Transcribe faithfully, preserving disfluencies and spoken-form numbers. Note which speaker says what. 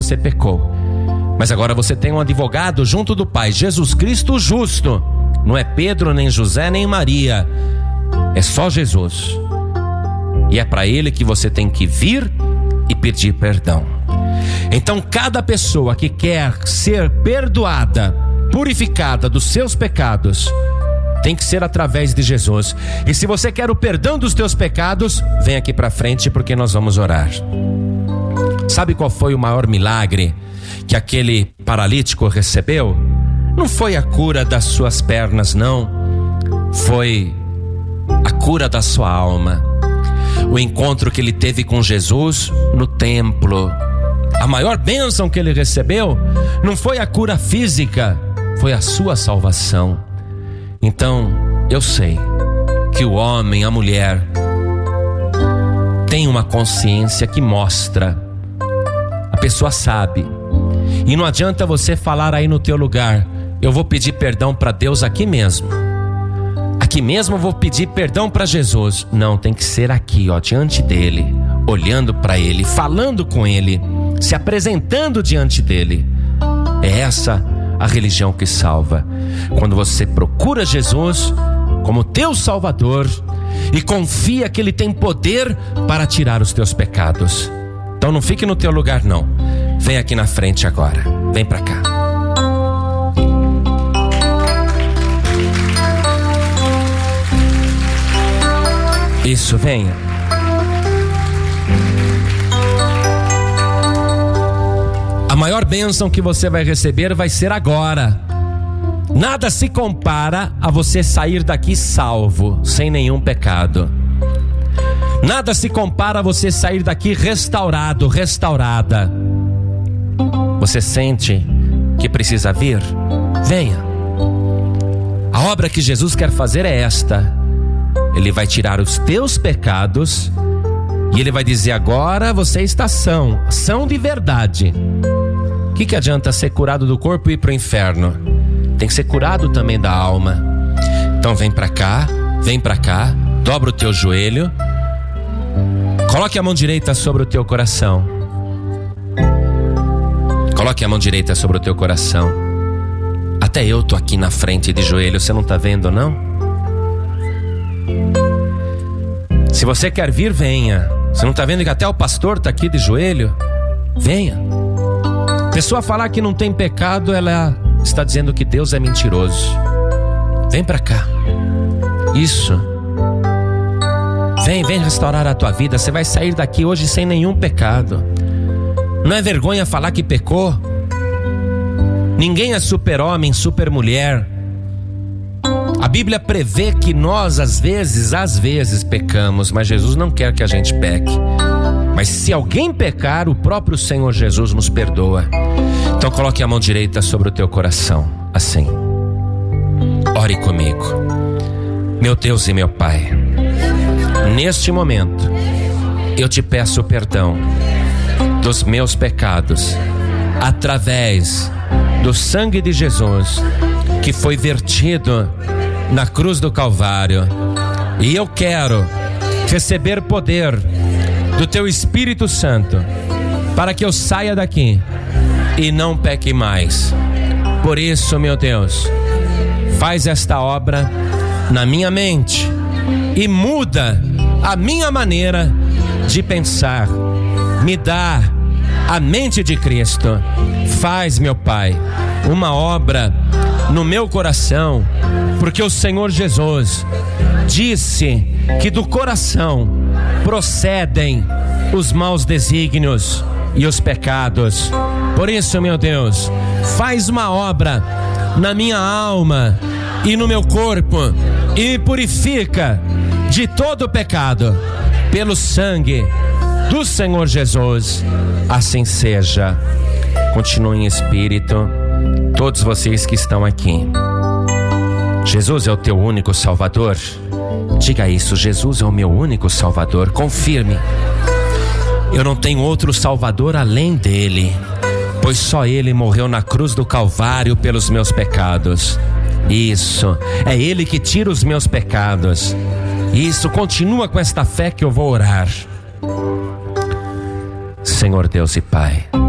Speaker 1: você pecou. Mas agora você tem um advogado junto do Pai, Jesus Cristo justo. Não é Pedro, nem José, nem Maria. É só Jesus. E é para Ele que você tem que vir e pedir perdão. Então cada pessoa que quer ser perdoada, purificada dos seus pecados, tem que ser através de Jesus. E se você quer o perdão dos teus pecados, vem aqui para frente, porque nós vamos orar. Sabe qual foi o maior milagre que aquele paralítico recebeu? Não foi a cura das suas pernas, não. Foi a cura da sua alma. O encontro que ele teve com Jesus no templo. A maior bênção que ele recebeu não foi a cura física, foi a sua salvação. Então, eu sei que o homem, a mulher, tem uma consciência que mostra. A pessoa sabe. E não adianta você falar aí no teu lugar: eu vou pedir perdão para Deus aqui mesmo. Aqui mesmo eu vou pedir perdão para Jesus. Não, tem que ser aqui, ó, diante dele, olhando para ele, falando com ele, se apresentando diante dele. É essa a religião que salva. Quando você procura Jesus como teu Salvador e confia que Ele tem poder para tirar os teus pecados. Então não fique no teu lugar, não. Vem aqui na frente agora. Vem para cá. Isso, venha. A maior bênção que você vai receber vai ser agora. Nada se compara a você sair daqui salvo, sem nenhum pecado. Nada se compara a você sair daqui restaurado, restaurada. Você sente que precisa vir? Venha. A obra que Jesus quer fazer é esta. Ele vai tirar os teus pecados e Ele vai dizer: agora você está são, são de verdade. O que, que adianta ser curado do corpo e ir para o inferno? Tem que ser curado também da alma. Então vem para cá, vem para cá, dobra o teu joelho, coloque a mão direita sobre o teu coração. Coloque a mão direita sobre o teu coração. Até eu tô aqui na frente de joelho, você não tá vendo, não? Se você quer vir, venha. Você não tá vendo que até o pastor tá aqui de joelho? Venha. Pessoa falar que não tem pecado, ela está dizendo que Deus é mentiroso. Vem pra cá. Isso. Vem, vem restaurar a tua vida. Você vai sair daqui hoje sem nenhum pecado. Não é vergonha falar que pecou? Ninguém é super-homem, super-mulher. A Bíblia prevê que nós às vezes, às vezes pecamos, mas Jesus não quer que a gente peque. Mas se alguém pecar, o próprio Senhor Jesus nos perdoa. Então coloque a mão direita sobre o teu coração, assim. Ore comigo. Meu Deus e meu Pai, neste momento eu te peço perdão dos meus pecados, através do sangue de Jesus que foi vertido na cruz do Calvário. E eu quero receber poder do teu Espírito Santo para que eu saia daqui e não peque mais. Por isso, meu Deus, faz esta obra na minha mente e muda a minha maneira de pensar. Me dá a mente de Cristo. Faz, meu Pai, uma obra no meu coração, porque o Senhor Jesus disse que do coração procedem os maus desígnios e os pecados. Por isso, meu Deus, faz uma obra na minha alma e no meu corpo e me purifica de todo o pecado pelo sangue do Senhor Jesus. Assim seja. Continue em espírito, todos vocês que estão aqui. Jesus é o teu único Salvador? Diga isso: Jesus é o meu único Salvador. Confirme: eu não tenho outro Salvador além dele, pois só ele morreu na cruz do Calvário pelos meus pecados. Isso, é ele que tira os meus pecados. Isso, continua com esta fé que eu vou orar. Senhor Deus e Pai,